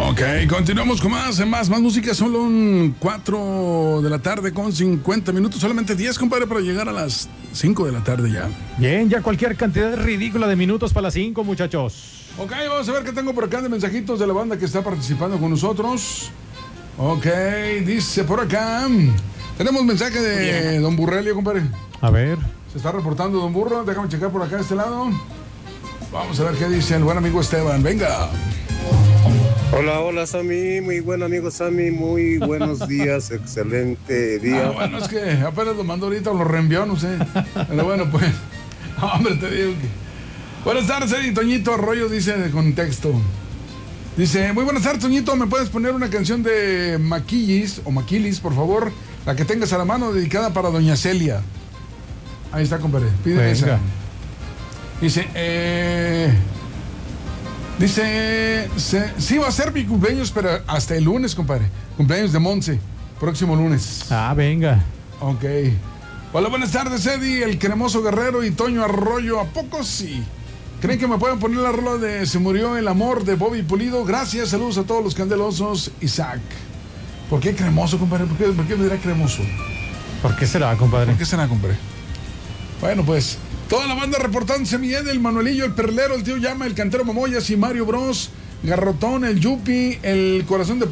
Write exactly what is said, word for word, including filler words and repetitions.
Ok, continuamos con más, más, más música. Son las cuatro de la tarde con cincuenta minutos. Solamente diez, compadre, para llegar a las cinco de la tarde ya. Bien, ya cualquier cantidad ridícula de minutos para las cinco, muchachos. Ok, vamos a ver qué tengo por acá de mensajitos de la banda que está participando con nosotros. Ok, dice por acá. Tenemos mensaje de Bien. Don Burrelio, compadre. A ver. Se está reportando Don Burro. Déjame checar por acá de este lado. Vamos a ver qué dice el buen amigo Esteban. Venga. Hola, hola Sammy, muy buen amigo Sammy, muy buenos días, excelente día. Ah, bueno, es que apenas lo mandó ahorita, lo reenvió, no sé. Pero bueno, pues, hombre, te digo que... Buenas tardes, Eddie Toñito Arroyo, dice de contexto. Dice, muy buenas tardes, Toñito, ¿me puedes poner una canción de Maquillis, o Maquilis, por favor? La que tengas a la mano, dedicada para Doña Celia. Ahí está, compadre, pide esa. Dice, eh... Dice, se, sí va a ser mi cumpleaños, pero hasta el lunes, compadre. Cumpleaños de Monse, próximo lunes. Ah, venga. Ok. Hola, buenas tardes, Eddie, el cremoso Guerrero y Toño Arroyo. ¿A poco sí? ¿Creen que me pueden poner la rola de Se murió el amor de Bobby Pulido? Gracias, saludos a todos los candelosos. Isaac. ¿Por qué cremoso, compadre? ¿Por qué, por qué me dirá cremoso? ¿Por qué será, compadre? ¿Por qué será, compadre? Bueno, pues... Toda la banda reportándose, Miguel, el Manuelillo, el Perlero, el Tío Llama, el Cantero Momoyas y Mario Bros, Garrotón, el Yupi, el Corazón de